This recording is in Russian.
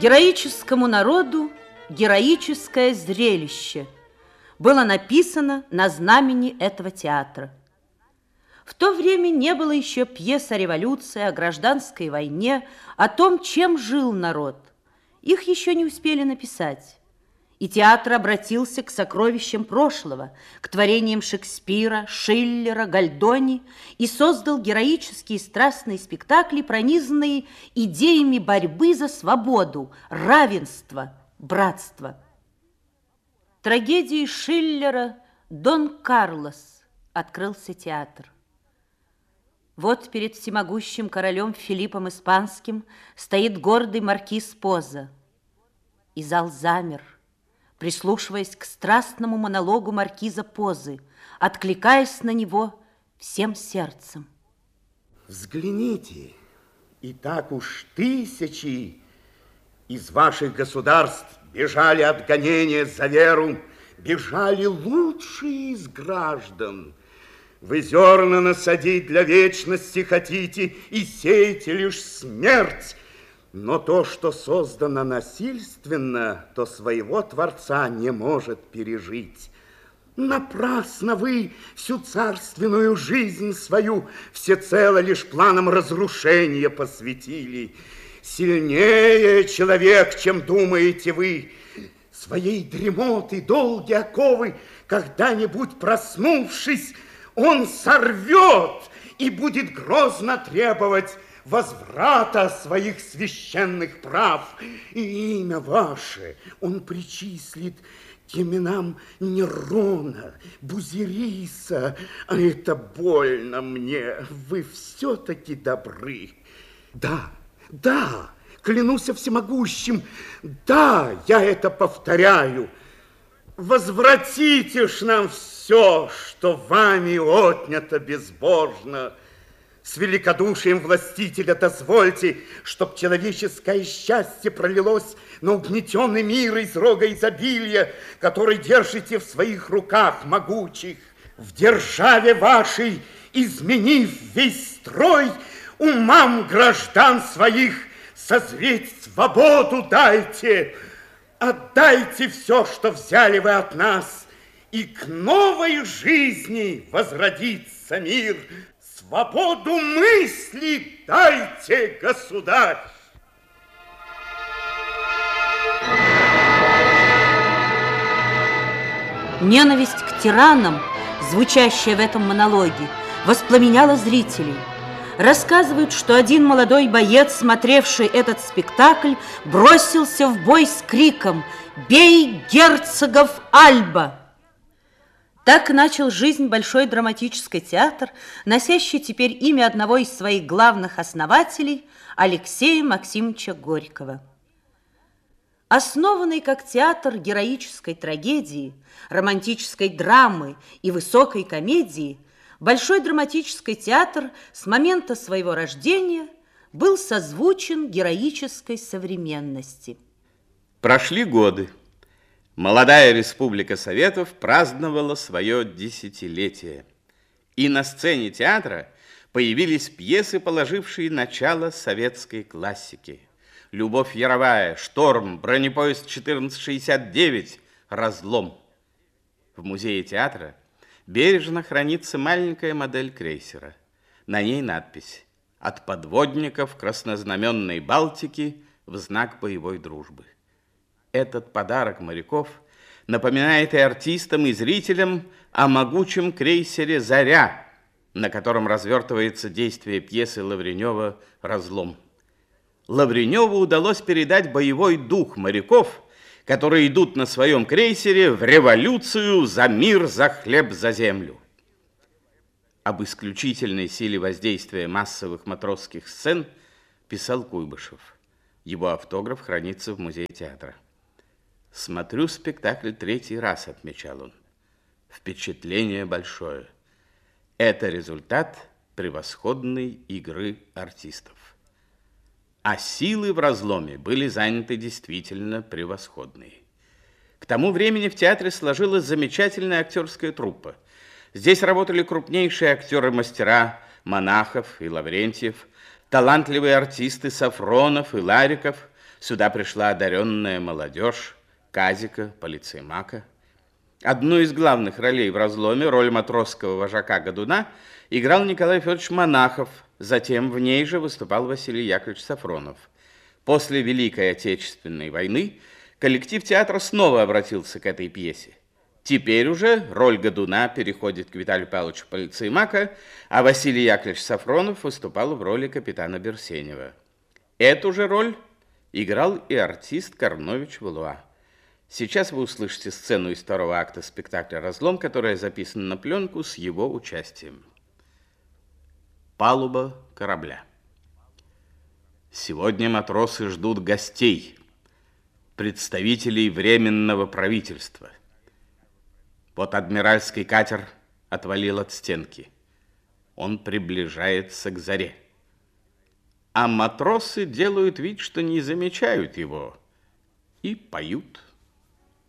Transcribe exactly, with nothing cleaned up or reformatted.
Героическому народу героическое зрелище было написано на знамени этого театра. В то время не было еще пьес о революции, о гражданской войне, о том, чем жил народ. Их еще не успели написать. И театр обратился к сокровищам прошлого, к творениям Шекспира, Шиллера, Гольдони и создал героические страстные спектакли, пронизанные идеями борьбы за свободу, равенство, братство. Трагедией Шиллера «Дон Карлос» открылся театр. Вот перед всемогущим королем Филиппом Испанским стоит гордый маркиз Поза. И зал замер, прислушиваясь к страстному монологу маркиза Позы, откликаясь на него всем сердцем. Взгляните, и так уж тысячи из ваших государств бежали от гонения за веру, бежали лучшие из граждан. Вы зерна насадить для вечности хотите и сеете лишь смерть. Но то, что создано насильственно, то своего Творца не может пережить. Напрасно вы всю царственную жизнь свою всецело лишь планам разрушения посвятили. Сильнее человек, чем думаете вы. Своей дремоты долгие оковы, когда-нибудь проснувшись, он сорвет и будет грозно требовать возврата своих священных прав. И имя ваше он причислит к именам Нерона, Бузериса. А это больно мне. Вы все-таки добры. Да, да, клянусь всемогущим, да, я это повторяю. Возвратите ж нам все, что вами отнято безбожно. С великодушием властителя дозвольте, чтоб человеческое счастье пролилось на угнетенный мир из рога изобилия, который держите в своих руках могучих. В державе вашей, изменив весь строй, умам граждан своих созреть свободу дайте. Отдайте все, что взяли вы от нас, и к новой жизни возродится мир. Свободу мысли дайте, государь! Ненависть к тиранам, звучащая в этом монологе, воспламеняла зрителей. Рассказывают, что один молодой боец, смотревший этот спектакль, бросился в бой с криком «Бей герцогов Альба!». Так начал жизнь Большой драматический театр, носящий теперь имя одного из своих главных основателей, Алексея Максимовича Горького. Основанный как театр героической трагедии, романтической драмы и высокой комедии, Большой драматический театр с момента своего рождения был созвучен героической современности. Прошли годы. Молодая Республика Советов праздновала свое десятилетие. И на сцене театра появились пьесы, положившие начало советской классике. «Любовь Яровая», «Шторм», «Бронепоезд четырнадцать шестьдесят девять», «Разлом». В музее театра бережно хранится маленькая модель крейсера. На ней надпись «От подводников краснознаменной Балтики в знак боевой дружбы». Этот подарок моряков напоминает и артистам, и зрителям о могучем крейсере «Заря», на котором развертывается действие пьесы Лавренева «Разлом». Лавреневу удалось передать боевой дух моряков, которые идут на своем крейсере в революцию за мир, за хлеб, за землю. Об исключительной силе воздействия массовых матросских сцен писал Куйбышев. Его автограф хранится в музее театра. «Смотрю спектакль третий раз», — отмечал он. «Впечатление большое. Это результат превосходной игры артистов. А силы в «Разломе» были заняты действительно превосходные. К тому времени в театре сложилась замечательная актерская труппа. Здесь работали крупнейшие актеры-мастера Монахов и Лаврентьев, талантливые артисты Сафронов и Лариков, Сюда пришла одаренная молодежь, Казика, полицеймака. Одну из главных ролей в разломе, роль матросского вожака Годуна, играл Николай Федорович Монахов, затем в ней же выступал Василий Яковлевич Сафронов. После Великой Отечественной войны коллектив театра снова обратился к этой пьесе. Теперь уже роль Годуна переходит к Виталию Павловичу Полицеймака, а Василий Яковлевич Сафронов выступал в роли капитана Берсенева. Эту же роль играл и артист Карнович Валуа. Сейчас вы услышите сцену из второго акта спектакля «Разлом», которая записана на пленку с его участием. Палуба корабля. Сегодня матросы ждут гостей, представителей Временного правительства. Вот адмиральский катер отвалил от стенки. Он приближается к заре. А матросы делают вид, что не замечают его, и поют.